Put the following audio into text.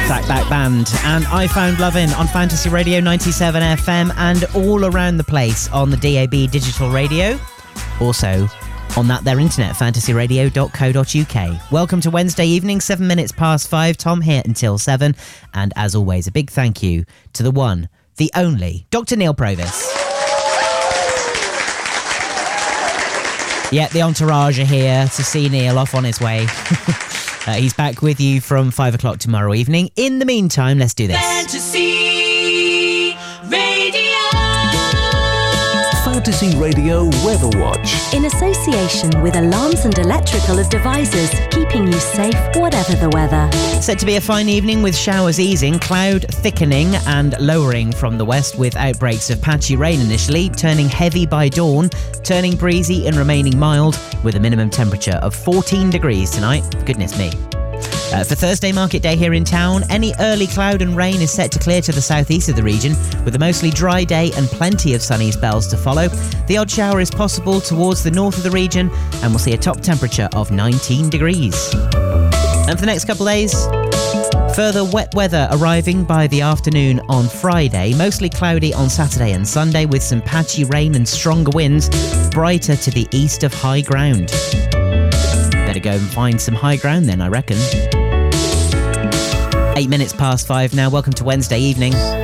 Fatback Band and I Found Lovin' on Fantasy Radio 97 FM and all around the place on the DAB digital radio. Also on that their internet, fantasyradio.co.uk. Welcome to Wednesday evening, 7 minutes past 5. Tom here until 7. And as always, a big thank you to the one, the only, Dr. Neil Provis. Yeah, the entourage are here to see Neil off on his way. He's back with you from 5 o'clock tomorrow evening. In the meantime, let's do this. Fantasy Radio. Fantasy Radio Weather Watch. In association with Alarms and Electrical Devices, keeping you safe whatever the weather. Set to be a fine evening with showers easing, cloud thickening and lowering from the west with outbreaks of patchy rain initially, turning heavy by dawn, turning breezy and remaining mild with a minimum temperature of 14 degrees tonight. Goodness me. For Thursday market day here in town, any early cloud and rain is set to clear to the southeast of the region, with a mostly dry day and plenty of sunny spells to follow. The odd shower is possible towards the north of the region, and we'll see a top temperature of 19 degrees. And for the next couple of days, further wet weather arriving by the afternoon on Friday, mostly cloudy on Saturday and Sunday with some patchy rain and stronger winds, brighter to the east of high ground. Better go and find some high ground then, I reckon. 8 minutes past 5 now. Welcome to Wednesday evening.